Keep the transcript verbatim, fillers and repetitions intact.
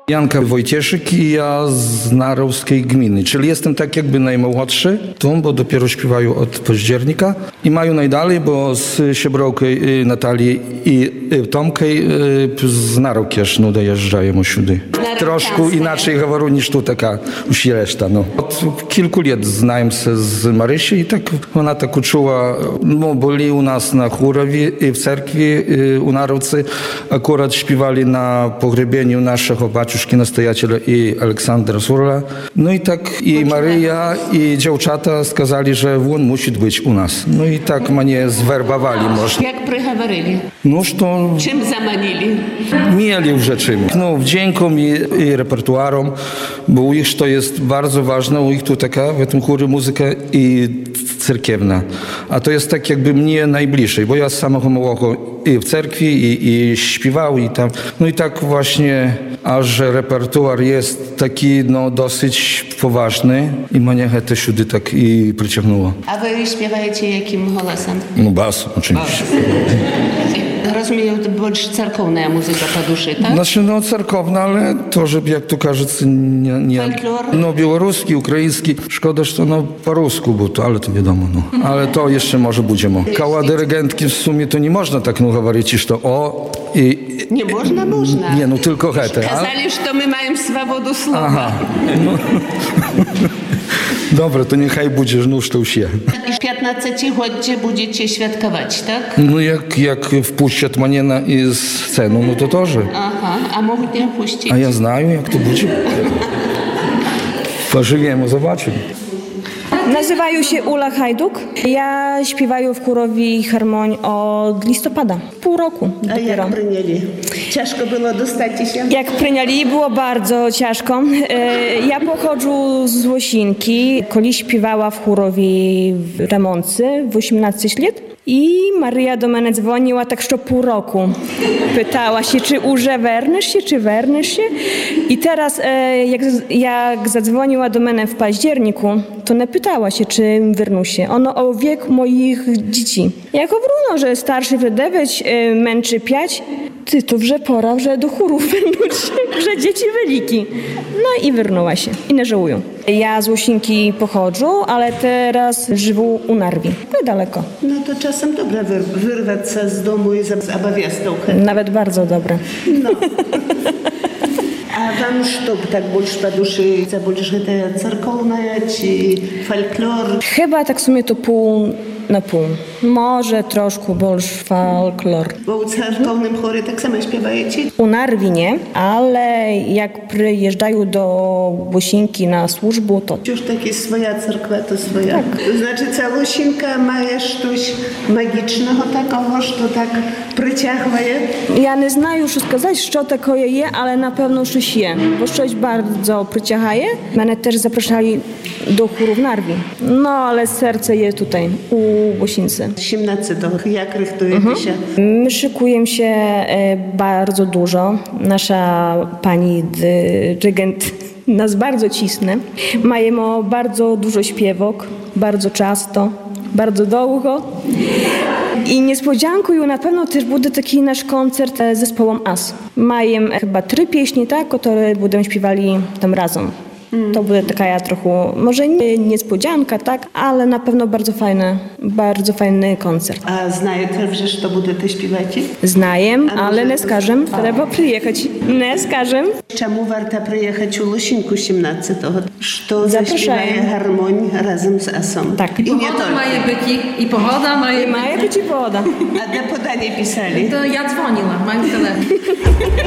Janka Wojcieszek i ja z Narowskiej gminy, czyli jestem tak jakby najmłodszy, tu, bo dopiero śpiewają od października i mają najdalej, bo z Siebrołką Natalii i Tomkej z Narokież no, dojeżdżają siudy. Troszkę inaczej говорю niż tu taka usi reszta. No. Od kilku lat znają się z Marysią i tak ona tak uczyła, no byli u nas na chórowie i w cerkwi u Narowcy, akurat śpiewali na pogrebieniu naszego baciuszki nastojaciela i Aleksandra Surla. No i tak i Maryja i dziewczata skazali, że on musi być u nas. No i tak mnie zwerbowali można. Jak przyговорили? No что... Czym zamanili? Mieli już czym. No wdzięką i, i repertuarem, bo u ich to jest bardzo ważne, u ich tu taka w tym chóry muzyka i cerkiewna. A to jest tak jakby mnie najbliżej, bo ja z samego małego i w cerkwi i, i śpiewał i tam. No i tak właśnie, a że repertuar jest taki no dosyć poważny i mnie to siudy tak i przyciągnęło. A wy śpiewacie jakim głosem? No bas, oczywiście. Rozumiem, to больше церковная muzyka po duszy, tak? Znaczy, no cerkowna, ale to, żeby jak to кажется, nie, nie... Folklor? No białoruski, ukraiński. Szkoda, że to no po rusku, bo to, ale to wiadomo, no. Ale to jeszcze może będziemy. Koła dyrygentki w sumie to nie można tak no говорить, że to o i... Nie można, można. Nie, no tylko hete. Kazali, że my mamy swobodę słowa. Aha. No. Dobra, to niechaj będzie, no to już je. I w piętnastoletnie będziecie świadkować, tak? No jak, jak wpuszczą mnie na scenę, no to тоже. Aha, a mogą nie wpuścić. A ja знаю, jak to będzie. Pożyjemy, zobaczymy. Називаю się Ula Hajduk. Ja śpiewaję w chórowi harmonii od listopada. Pół roku A dopiero. jak przyjęli? Ciężko było dostać się? Jak przyjęli, było bardzo ciężko. E, Ja pochodzę z Łosinki. Kiedyś śpiewała w chórowi w Ramoncy w osiemnaście lat. I Maryja do mnie dzwoniła tak co pół roku. Pytała się, czy уже werniesz się, czy werniesz się. I teraz e, jak, jak zadzwoniła do mnie w październiku, to nie pytała się, czy wernę się. Ono o wiek moich dzieci. Ja говорю, no, że starszy w dziewięć, e, męczy pięć. Ty, to вже pora, że do chórów wernąć się, że dzieci wielki. No i wernęła się. I nie żałuję. Ja z Łosinki pochodzę, ale teraz żyję u Narwi. Niedaleko. No to czasem dobre wyr wyrwać się z domu i zabawiać trochę. Nawet bardzo dobre. No. A wam что tak больше по душе? Це больше это церковная czy folklor? Chyba tak w sumie to pół na pół. Może troszkę больше folklor. Bo w cerkownym chórze tak samo śpiewacie? U Narwi nie, ale jak przyjeżdżają do Łosinki na służbę, to Już taki swoja cerkwa to swoja. Tak. To znaczy cała Łosinka ma coś magicznego takiego, że tak przyciąguje? ja nie знаю, що сказати, що таке є, але напевно щось є, бо щось bardzo przyciągaje. Мене теж zapraszali do chóru w Narwi. No, ale serce jest tutaj, u Łosińcy. siedemnastego. Jak rychtujecie się? My szykujemy się e, bardzo dużo. Nasza pani dyrygent nas bardzo cisne. Mamy bardzo dużo śpiewok, bardzo często, bardzo długo. I niespodzianką na pewno też będzie taki nasz koncert z zespołem As. Mają chyba trzy pieśni, tak, które będą śpiewali tam razem. Mm. To będzie taka trochę, może nie niespodzianka, tak, ale na pewno bardzo fajny, bardzo fajny koncert. A знаєте вже, що будете śpiewać? Знаем, ale nie skażem. Trzeba przyjechać. Nie skażem. Czemu warto przyjechać u Łosinку siedemnastego? Що Zapraszają. zaśpiewaje harmonii razem z Asą. Tak. I nie Pogoda tylko. mає бути, і погода має Mає бути. być i woda. A de podanie pisali? То я дзвонила, маю телефон.